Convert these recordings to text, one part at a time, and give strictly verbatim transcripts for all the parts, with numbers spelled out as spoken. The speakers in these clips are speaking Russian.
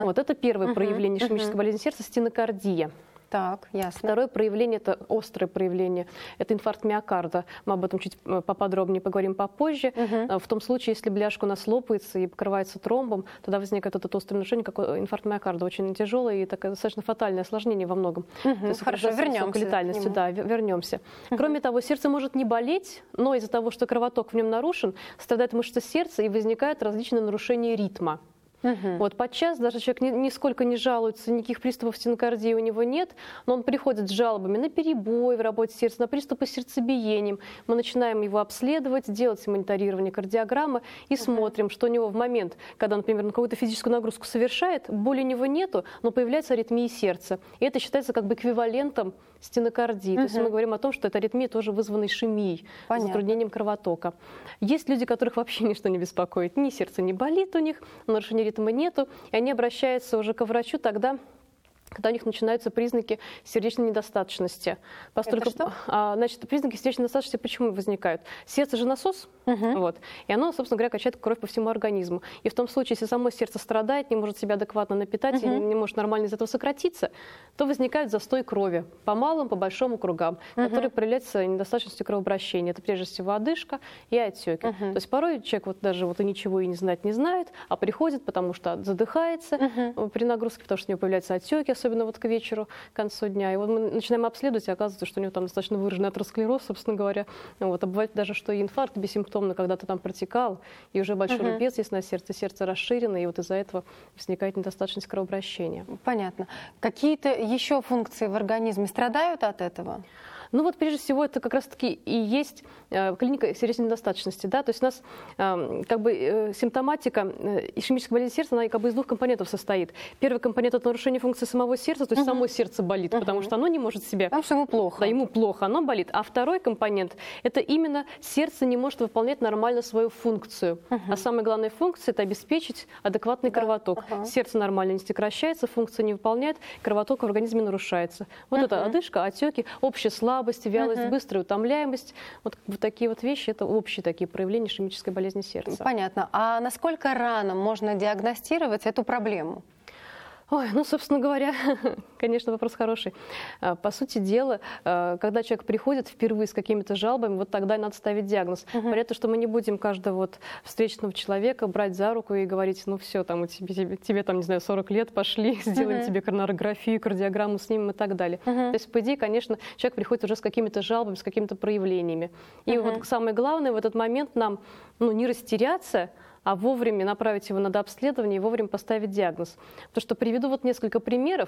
Вот это первое Мгм, проявление ишемической мгм. болезни сердца – стенокардия. Так, ясно. Второе проявление – это острое проявление, это инфаркт миокарда. Мы об этом чуть э, поподробнее поговорим попозже. Мгм. Э, В том случае, если бляшка у нас лопается и покрывается тромбом, тогда возникает вот это острое нарушение, как э, инфаркт миокарда, очень тяжелое и такое достаточно фатальное осложнение во многом. Мгм, То есть хорошо, высокой вернемся к летальностью, нему. да, ве- вернемся. Кроме того, сердце может не болеть, но из-за того, что кровоток в нем нарушен, страдает мышца сердца и возникают различные нарушения ритма. Мгм. Вот подчас даже человек ни- нисколько не жалуется, никаких приступов стенокардии у него нет, но он приходит с жалобами на перебой в работе сердца, на приступы сердцебиением. Мы начинаем его обследовать, делать мониторирование кардиограммы и смотрим, что у него в момент, когда, например, он какую-то физическую нагрузку совершает, боли у него нету, но появляется аритмия сердца. И это считается как бы эквивалентом стенокардии. То есть Мгм. мы говорим о том, что эта аритмия тоже вызвана ишемией, Понятно. затруднением кровотока. Есть люди, которых вообще ничто не беспокоит. Ни сердце не болит у них, нарушения ритма нету, и они обращаются уже к врачу тогда, когда у них начинаются признаки сердечной недостаточности. Поскольку, что? а, значит, признаки сердечной недостаточности почему возникают? Сердце же насос, Мгм. вот, и оно, собственно говоря, качает кровь по всему организму. И в том случае, если само сердце страдает, не может себя адекватно напитать, и Мгм. не может нормально из этого сократиться, то возникает застой крови по малым, по большому кругам, который проявляется недостаточностью кровообращения. Это прежде всего одышка и отеки. Мгм. То есть порой человек вот даже вот и ничего и не знать не знает, а приходит, потому что задыхается Мгм. при нагрузке, потому что у него появляются отеки, особенно вот к вечеру, к концу дня. И вот мы начинаем обследовать, и оказывается, что у него там достаточно выраженный атеросклероз, собственно говоря. Вот. А бывает даже, что и инфаркт бессимптомно когда-то там протекал, и уже большой Мгм. рубец есть на сердце, сердце расширено, и вот из-за этого возникает недостаточность кровообращения. Понятно. Какие-то еще функции в организме страдают от этого? Ну вот прежде всего это как раз-таки и есть э, клиника сердечной недостаточности. Да? То есть у нас э, как бы э, симптоматика э, ишемической болезни сердца, она как бы из двух компонентов состоит. Первый компонент – это нарушение функции самого сердца, то есть само сердце болит, потому что оно не может себя… Потому что ему плохо. Да, ему плохо, оно болит. А второй компонент – это именно сердце не может выполнять нормально свою функцию. А самая главная функция – это обеспечить адекватный кровоток. ага. Сердце нормально не сокращается, функция не выполняет, кровоток в организме нарушается. Вот это одышка, отеки, общая слабость, вялость, быстрая утомляемость. Вот как бы такие вот вещи – это общие такие проявления ишемической болезни сердца. Понятно. А насколько рано можно диагностировать эту проблему? Ой, ну, собственно говоря, конечно, вопрос хороший. А, По сути дела, а, когда человек приходит впервые с какими-то жалобами, вот тогда и надо ставить диагноз. Понятно, что мы не будем каждого вот встречного человека брать за руку и говорить, ну все, там, у тебе, тебе, тебе там, не знаю, сорок лет, пошли, сделаем тебе коронарографию, кардиограмму снимем и так далее. То есть, по идее, конечно, человек приходит уже с какими-то жалобами, с какими-то проявлениями. И вот самое главное в этот момент нам, ну, не растеряться, а вовремя направить его на дообследование и вовремя поставить диагноз. Потому что приведу вот несколько примеров.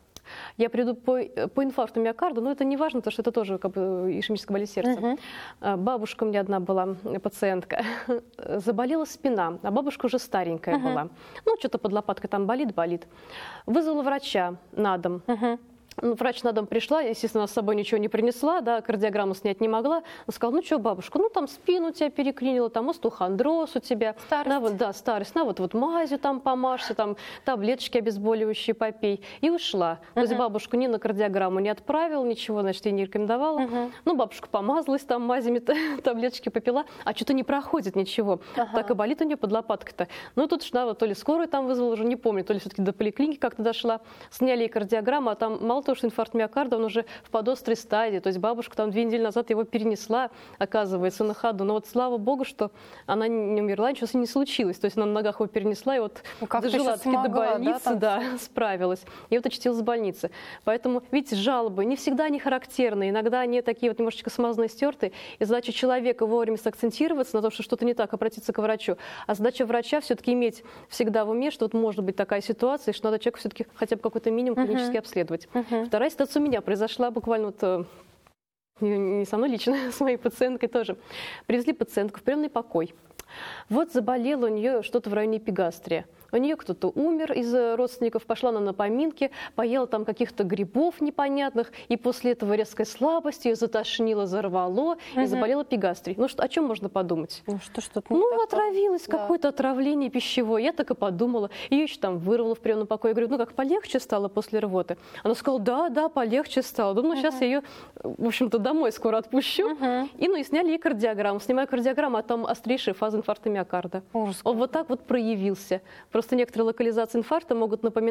Я приведу по, по инфаркту миокарда, но это не важно, потому что это тоже как бы ишемическая болезнь сердца. А, Бабушка у меня одна была, пациентка, заболела спина, а бабушка уже старенькая была. Ну, что-то под лопаткой там болит, болит. Вызвала врача на дом. Ну, врач на дом пришла, естественно, с собой ничего не принесла, да, кардиограмму снять не могла. Она сказала, ну что, бабушка, ну там спину у тебя переклинило, там остеохондроз у тебя. Старость. На, вот, да, старость. На вот, вот мазью там помажься, там таблеточки обезболивающие попей. И ушла. То есть бабушку ни на кардиограмму не отправила, ничего, значит, ей не рекомендовала. Ну, бабушка помазалась там мазями, таблеточки попила, а что-то не проходит ничего. Так и болит у нее под лопаткой-то. Ну, тут шла, вот, то ли скорую там вызвала, уже не помню, то ли все-таки до поликлиники как-то дошла. Сняли ей кардиограмму, а там мало того, что инфаркт миокарда, он уже в подострой стадии. То есть бабушка там две недели назад его перенесла, оказывается, на ходу. Но вот слава богу, что она не умерла, ничего с ней не случилось. То есть она на ногах его перенесла и вот Ну, как-то дожила еще таки до смогла, да, больницы, там да, справилась. И вот очутилась в больнице. Поэтому, видите, жалобы не всегда они характерны. Иногда они такие вот немножечко смазанные, стертые. И задача человека вовремя сакцентироваться на том, что что-то не так, обратиться к врачу. А задача врача все-таки иметь всегда в уме, что вот может быть такая ситуация, и что надо человеку все-таки хотя бы какой-то минимум клинически обследовать. Вторая ситуация у меня произошла буквально вот э, не не со мной лично, с моей пациенткой тоже. Привезли пациентку в приемный покой. Вот заболело у нее что-то в районе эпигастрия. У нее кто-то умер из родственников, пошла она на поминки, поела там каких-то грибов непонятных, и после этого резкой слабости ее затошнило, зарвало, и заболела эпигастрией. Ну, что, о чем можно подумать? Ну, что, что-то не Ну, так. отравилась, Да. какое-то отравление пищевое. Я так и подумала. Ее еще там вырвало в приемном покое. Я говорю, ну, как полегче стало после рвоты? Она сказала, да, да, полегче стало. Думаю, сейчас я ее, в общем-то, домой скоро отпущу. И, ну, и сняли ей кардиограмму. Снимаю кардиограмму, а там острейшая фаза инфаркта миокарда. Ужас Он вот так вот проявился. Просто некоторые локализации инфаркта могут напоминать